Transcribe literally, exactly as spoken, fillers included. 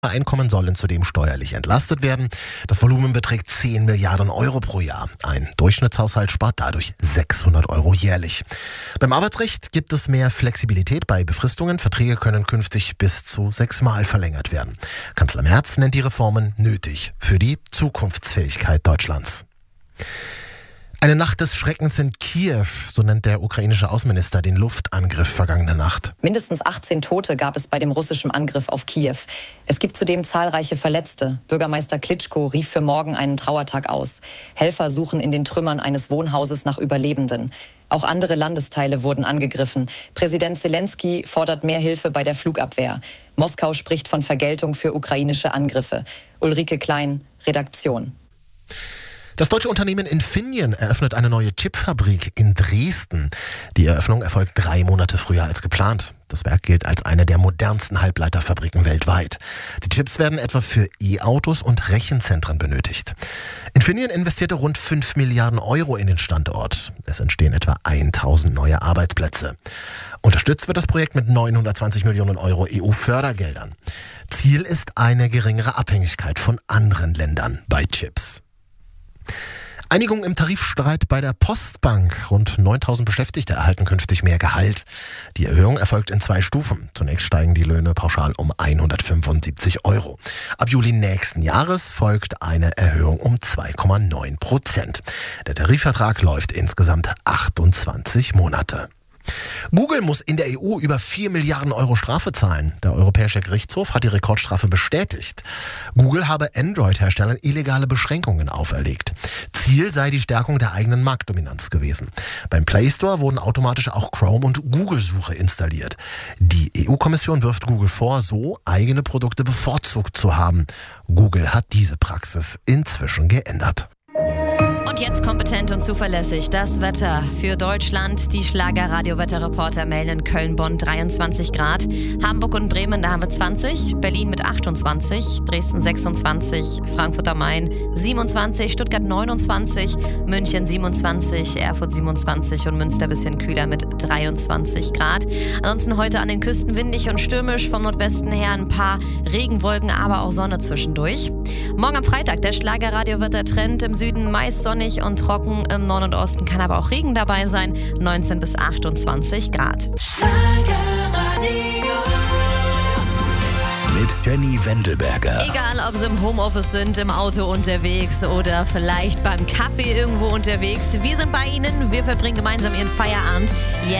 Einkommen sollen zudem steuerlich entlastet werden. Das Volumen beträgt zehn Milliarden Euro pro Jahr. Ein Durchschnittshaushalt spart dadurch sechshundert Euro jährlich. Beim Arbeitsrecht gibt es mehr Flexibilität bei Befristungen. Verträge können künftig bis zu sechsmal verlängert werden. Kanzler Merz nennt die Reformen nötig für die Zukunftsfähigkeit Deutschlands. Eine Nacht des Schreckens in Kiew, so nennt der ukrainische Außenminister den Luftangriff vergangene Nacht. Mindestens achtzehn Tote gab es bei dem russischen Angriff auf Kiew. Es gibt zudem zahlreiche Verletzte. Bürgermeister Klitschko rief für morgen einen Trauertag aus. Helfer suchen in den Trümmern eines Wohnhauses nach Überlebenden. Auch andere Landesteile wurden angegriffen. Präsident Zelensky fordert mehr Hilfe bei der Flugabwehr. Moskau spricht von Vergeltung für ukrainische Angriffe. Ulrike Klein, Redaktion. Das deutsche Unternehmen Infineon eröffnet eine neue Chipfabrik in Dresden. Die Eröffnung erfolgt drei Monate früher als geplant. Das Werk gilt als eine der modernsten Halbleiterfabriken weltweit. Die Chips werden etwa für E-Autos und Rechenzentren benötigt. Infineon investierte rund fünf Milliarden Euro in den Standort. Es entstehen etwa tausend neue Arbeitsplätze. Unterstützt wird das Projekt mit neunhundertzwanzig Millionen Euro E U-Fördergeldern. Ziel ist eine geringere Abhängigkeit von anderen Ländern bei Chips. Einigung im Tarifstreit bei der Postbank. Rund neuntausend Beschäftigte erhalten künftig mehr Gehalt. Die Erhöhung erfolgt in zwei Stufen. Zunächst steigen die Löhne pauschal um hundertfünfundsiebzig Euro. Ab Juli nächsten Jahres folgt eine Erhöhung um zwei Komma neun Prozent. Der Tarifvertrag läuft insgesamt achtundzwanzig Monate. Google muss in der E U über vier Milliarden Euro Strafe zahlen. Der Europäische Gerichtshof hat die Rekordstrafe bestätigt. Google habe Android-Herstellern illegale Beschränkungen auferlegt. Ziel sei die Stärkung der eigenen Marktdominanz gewesen. Beim Play Store wurden automatisch auch Chrome und Google-Suche installiert. Die E U-Kommission wirft Google vor, so eigene Produkte bevorzugt zu haben. Google hat diese Praxis inzwischen geändert. Und jetzt kompetent und zuverlässig das Wetter für Deutschland. Die Schlager-Radio-Wetterreporter melden in Köln, Bonn dreiundzwanzig Grad. Hamburg und Bremen, da haben wir zwanzig. Berlin mit achtundzwanzig. Dresden sechsundzwanzig. Frankfurt am Main siebenundzwanzig. Stuttgart neunundzwanzig. München siebenundzwanzig. Erfurt siebenundzwanzig. Und Münster ein bisschen kühler mit dreiundzwanzig Grad. Ansonsten heute an den Küsten windig und stürmisch. Vom Nordwesten her ein paar Regenwolken, aber auch Sonne zwischendurch. Morgen am Freitag der Schlager-Radio-Wettertrend. Im Süden meist sonnig und trocken, im Norden und Osten kann aber auch Regen dabei sein. neunzehn bis achtundzwanzig Grad. Mit Jenny Wendelberger. Egal, ob Sie im Homeoffice sind, im Auto unterwegs oder vielleicht beim Kaffee irgendwo unterwegs. Wir sind bei Ihnen. Wir verbringen gemeinsam Ihren Feierabend. Jetzt